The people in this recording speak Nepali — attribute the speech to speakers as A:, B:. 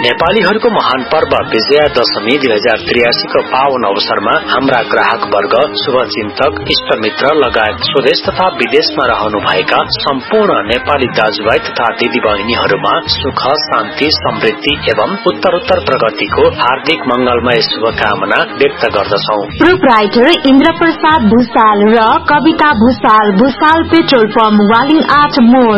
A: नेपालीहरूको महान पर्व विजया दशमी 2083 को पावन अवसरमा हाम्रा ग्राहक वर्ग, शुभचिन्तक, इष्टमित्र लगायत स्वदेश तथा विदेशमा रहनुभएका सम्पूर्ण नेपाली दाजुभाइ तथा दिदीबहिनीहरूमा सुख, शान्ति, समृद्धि एवं उत्तरोत्तर प्रगतिको हार्दिक मंगलमय शुभकामना व्यक्त गर्दछौ।
B: प्रोप्राइटर इन्द्र प्रसाद भुसाल र कविता भुसाल, भुसाल पेट्रोल पम्प, वालिङ 8 मोड।